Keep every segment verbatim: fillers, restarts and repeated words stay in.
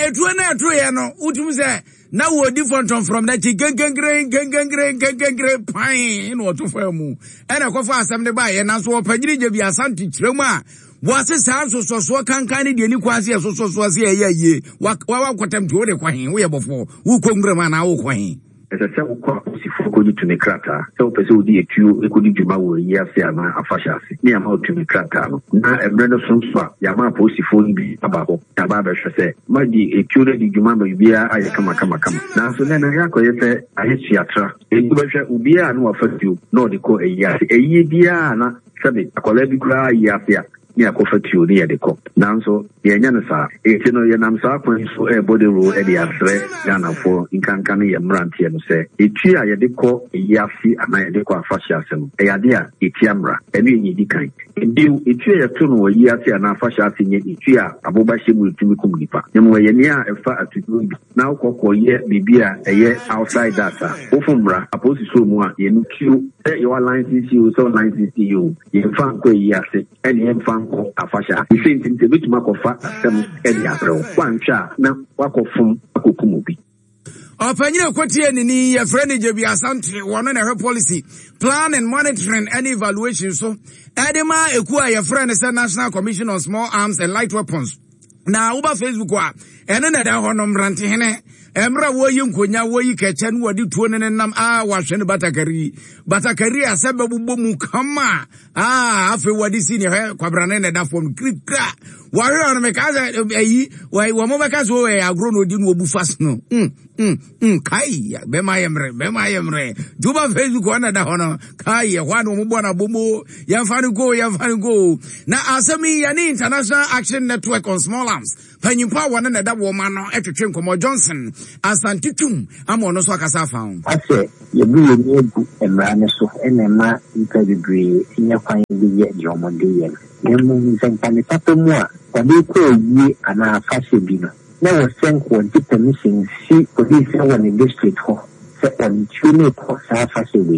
etu na etu ye no utum say na wo different from that gengengre gengengre gengengre pine no to famu e na kofa asem ne ba ye na so opanyiri je bi asanti kiremu a wase sa so so so kankan ne de ni kwase so so so ase ye ye wa wa kwatam to de kwahin wo ye bofo wo kongre ma na wo kwahin esa se wo kwa si foko ni tumi krata se wo pese odi etuo ekodi djuma wo yi ase ama afasha ase ni ama tumi krata no na emre no so so ya ma po si foni bi ababo ya ba be hwese ma di etuo de djuma ba bia aye kama kama kama na so na na ya ko ye se aye chiatra e du be hwe obi a no wa fatuo no de ko eyi ase eyi bia na sabe akola bi kura yi ase ni akofatuo ni de ko nanso ye nya no sa e ti no ye nam sa kwan so e body roll e de asre Ghana for inkanka no ye mrantie no se etu a ye de ko yafi ana ye de ko afasha asem e ya de a eti amra e no ye di kan e etu ye to no yi ase ana afasha ase nye etu a aboba shemu etumi komunipa nyemo ye ne a efa atudu na ukoko ye bibia e ye outside data ofumra aposi so mu a ye no kio e your line C C O so line C C O ye fa ko yi ase e ne fa ko afasha ife ntinte bituma ko fa asem e di abro kwantwa na wakofum akokumu bi Opanyine kwatie ni ye friend Jebi Asante wono na her policy plan and monitoring and evaluation so edema eku a ye friend say National Commission on Small Arms and Light Weapons na uba Facebook wa ene na da hono mrante hene emra wo yi nkonya wo yi keche no wadi tuo ne nam a wahwe ne batakari batakari asebe bubbo mu kama ah afi wadi sini he kwabrane ne da fom krikra wahwe on me kaza eyi wo mo beka so we agro no di no obu fast no mm mm mm kai be ma yemre be ma yemre juba Facebook ona da hono kai hwa no mo bona bomo yamfani go yamfani go na asemi ya ni International Action Network on Small Arms panyimpa wona na da wo ma no etwetwe nkomo Johnson asantitum ama ono so akasa fa ho ase ye bu ye ni egu emra ne so enema interview nya kwan bi ye di omode ye nemu nzempane tapo mu a wade ko yi ana afase bi no na wo senko di permission si police wa ne district ho se on tune ko sa afase we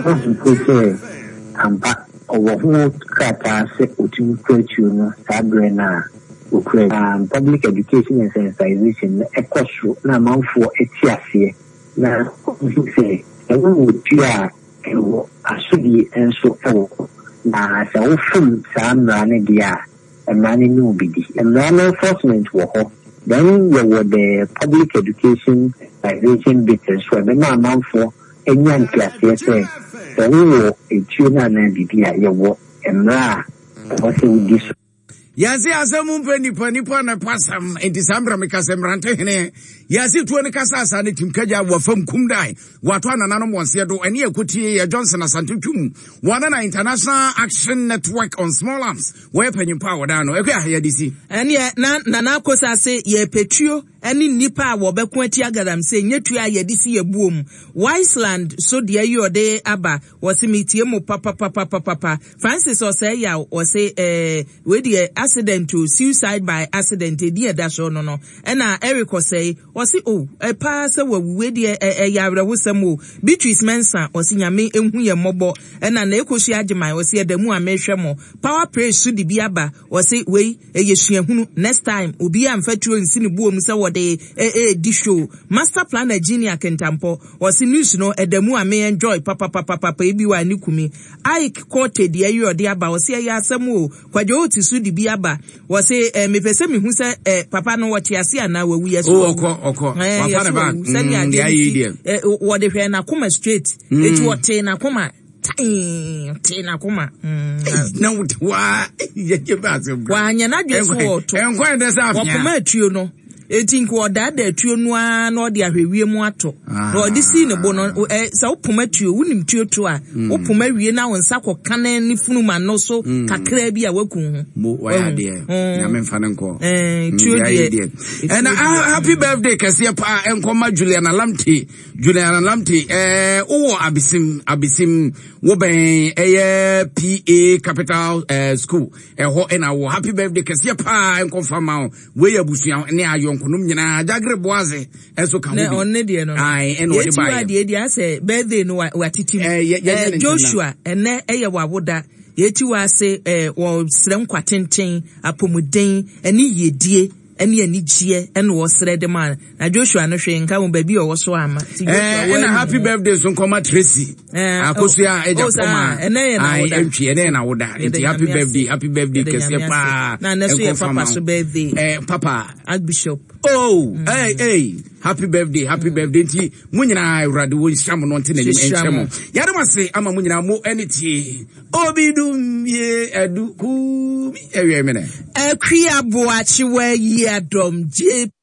ko se amba owo ho kata se otun kwatu no sa brena um, public education and sensitization ekoso na manfo etiasie na say ewo tia ewo asudi enso ewo na sa ofum sa mra ne dia emra ne no bidi emra no enforcement wo ho then you were the public education sensitization bit so be na manfo enyan tiasie say so wo etuo na na bidi a yewo emra wo se udi so Yasi asemu mpeni panipa na pasam entisambra mikasemrante hene yasi tuone kasasa ne timkaja wafam kumdai watu ananano mwansia do eni ekuti ya Johnson Asantutum wana na International Action Network on Small Arms wepe nyimpa wadano eke ya disi eni na na na kosa se ye petrio eni nipa wobeku ati agadam se nyetu ya yedisi ye buom Wiseland so de yode aba wasimitie mu papa papa papa Francis Oseya ose eh we de accident to suicide by accident e dia da so no no e na Eric say o si o e pa se wawe de e yawre wosam o Beatrice Mensa o si nyame enhu ye mobo e na na ekosu ageman o si edamu amehwe mo power praise so di biaba o si we e yesuahunu next time obi amfatuo nsini buom se wo de e e di show master plan Virginia Kentampo o si news no edamu ame enjoy papa papa papa e bi wa ni kumi Ike Cote de ayo de aba o si ya asam o kwajo otisu di biaba was say eh me pese me hu say eh papa no what yase ana wawu yeso oko oko papa na ba send ya idea eh wo de hwe na koma straight eti wo te na koma te na koma na wa ye ye ba se wa nya na dwe so to enkwan de sa afia wo koma atuo no etin ko da da atuo no a na ode ahwewie mu ato na ode si ne bo no eh sa opoma atuo wunim tuo to a opoma wie na wonsa ko kanan ni funuma no so kakra bi a wakun mo wa ya de na me mfa nko eh tuo de and happy birthday kase pa enkoma Juliana Lamte Juliana Lamte eh wo abisim abisim wo ben eh P A Capital eh school eh ho na wo happy birthday kase pa enkofa ma we abusuan ne ayo nkonum nyina jagre boaze enso ka ne onne de no ai eno de ba ye de de ase birthday no watiti eh Joshua ene eye wawoda yeti wa se eh wo srem kwatenten apomuden ene yedie ene anigye ene wo sere de man na Joshua no hwe nka wo ba bi o so ama eh na happy birthday so nkoma Tracy akosua eja koma ai entwi ene na woda happy birthday happy birthday kese pa na na so ye papa so birthday eh papa Archbishop oh hey hey happy birthday happy birthday ti munyina awrade wo nhyam no nte na nhyam yare mase ama munyina mo eniti obidum ye edu ku ewe mene akria boachi wa yi adom je